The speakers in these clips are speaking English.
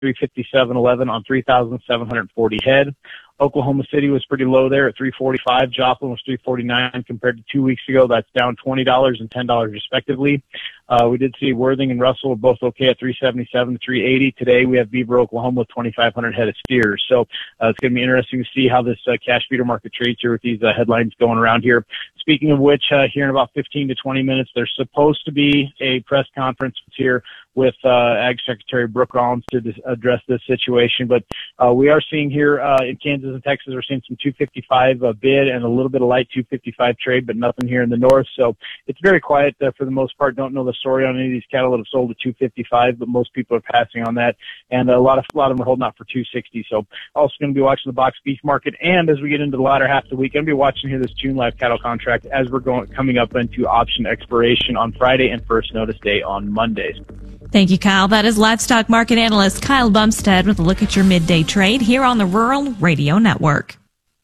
357.11 on 3,740 head. Oklahoma City was pretty low there at 345. Joplin was 349 compared to 2 weeks ago. That's down $20 and $10 respectively. We did see Worthing and Russell were both okay at 377 to 380. Today we have Beaver, Oklahoma with 2,500 head of steers. So it's going to be interesting to see how this cash feeder market trades here with these headlines going around here. Speaking of which, here in about 15 to 20 minutes, there's supposed to be a press conference here with Ag Secretary Brooke Rollins to address this situation. But we are seeing here in Kansas and Texas, we're seeing some 255 bid and a little bit of light 255 trade, but nothing here in the north. So it's very quiet for the most part. Don't know the story on any of these cattle that have sold at 255, but most people are passing on that. And a lot of them are holding out for 260. So also going to be watching the box beef market. And as we get into the latter half of the week, I'm going to be watching here this June live cattle contract as we're coming up into option expiration on Friday and first notice day on Mondays. Thank you, Kyle. That is livestock market analyst Kyle Bumstead with a look at your midday trade here on the Rural Radio Network.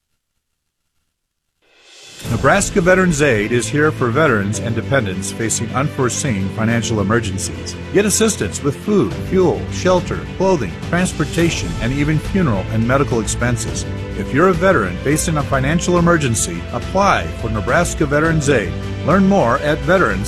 Nebraska Veterans Aid is here for veterans and dependents facing unforeseen financial emergencies. Get assistance with food, fuel, shelter, clothing, transportation, and even funeral and medical expenses. If you're a veteran facing a financial emergency, apply for Nebraska Veterans Aid. Learn more at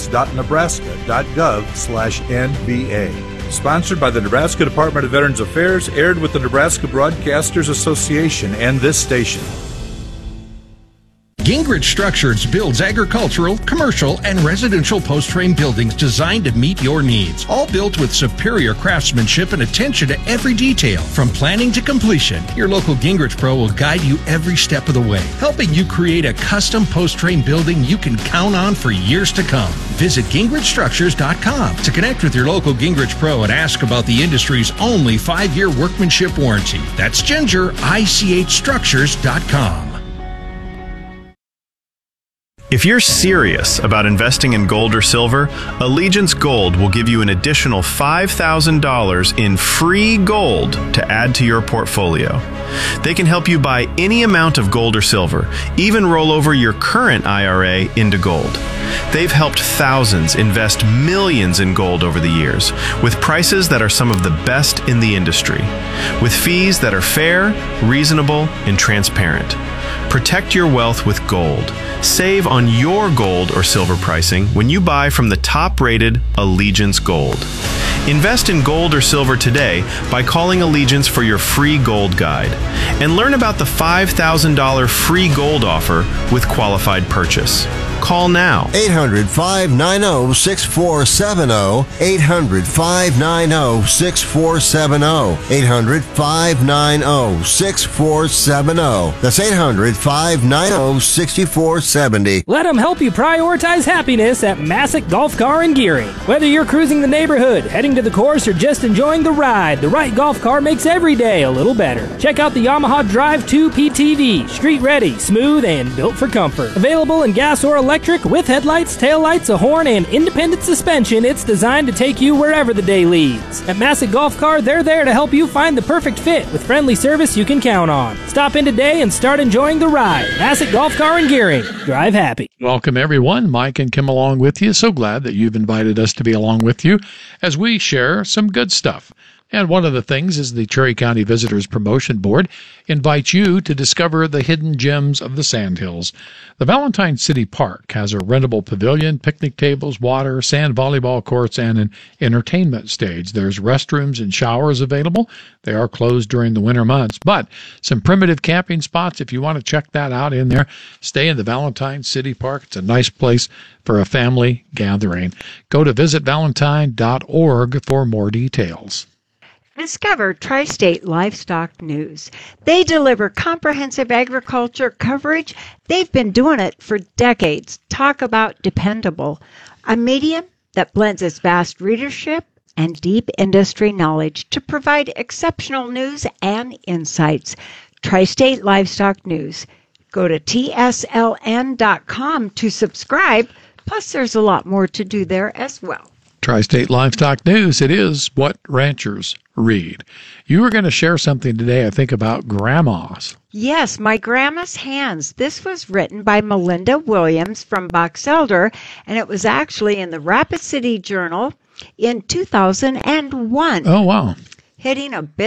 veterans.nebraska.gov/NVA. Sponsored by the Nebraska Department of Veterans Affairs, aired with the Nebraska Broadcasters Association and this station. Gingrich Structures builds agricultural, commercial, and residential post-frame buildings designed to meet your needs. All built with superior craftsmanship and attention to every detail. From planning to completion, your local Gingrich Pro will guide you every step of the way, helping you create a custom post-frame building you can count on for years to come. Visit GingrichStructures.com to connect with your local Gingrich Pro and ask about the industry's only 5-year workmanship warranty. That's GingerICHStructures.com. If you're serious about investing in gold or silver, Allegiance Gold will give you an additional $5,000 in free gold to add to your portfolio. They can help you buy any amount of gold or silver, even roll over your current IRA into gold. They've helped thousands invest millions in gold over the years, with prices that are some of the best in the industry, with fees that are fair, reasonable, and transparent. Protect your wealth with gold. Save on your gold or silver pricing when you buy from the top-rated Allegiance Gold. Invest in gold or silver today by calling Allegiance for your free gold guide. And learn about the $5,000 free gold offer with qualified purchase. Call now. 800-590-6470. 800-590-6470. 800-590-6470. That's 800-590-6470. Let them help you prioritize happiness at Massick Golf Car and Gearing. Whether you're cruising the neighborhood, heading to the course, or just enjoying the ride, the right golf car makes every day a little better. Check out the Yamaha Drive 2 PTV. Street ready, smooth, and built for comfort. Available in gas or electric with headlights, taillights, a horn, and independent suspension, it's designed to take you wherever the day leads. At Massick Golf Car, they're there to help you find the perfect fit with friendly service you can count on. Stop in today and start enjoying the ride. Massick Golf Car and Gearing. Drive happy. Welcome, everyone. Mike and Kim along with you. So glad that you've invited us to be along with you as we share some good stuff. And one of the things is the Cherry County Visitors Promotion Board invites you to discover the hidden gems of the Sandhills. The Valentine City Park has a rentable pavilion, picnic tables, water, sand volleyball courts, and an entertainment stage. There's restrooms and showers available. They are closed during the winter months, but some primitive camping spots, if you want to check that out in there, stay in the Valentine City Park. It's a nice place for a family gathering. Go to visitvalentine.org for more details. Discover Tri-State Livestock News. They deliver comprehensive agriculture coverage. They've been doing it for decades. Talk about dependable. A medium that blends its vast readership and deep industry knowledge to provide exceptional news and insights. Tri-State Livestock News. Go to tsln.com to subscribe. Plus, there's a lot more to do there as well. Tri-State Livestock News, it is what ranchers read. You were going to share something today, I think, about grandmas. Yes, My Grandma's Hands. This was written by Melinda Williams from Box Elder, and it was actually in the Rapid City Journal in 2001. Oh, wow. hitting a bit